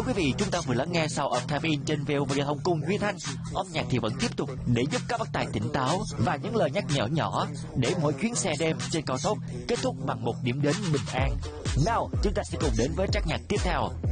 quý vị, chúng ta vừa lắng nghe Sound of Time In trên VOV Giao thông cùng Duy Thanh. Âm nhạc thì vẫn tiếp tục để giúp các bác tài tỉnh táo và những lời nhắc nhở nhỏ để mỗi chuyến xe đêm trên cao tốc kết thúc bằng một điểm đến bình an. Nào, chúng ta sẽ cùng đến với track nhạc tiếp theo.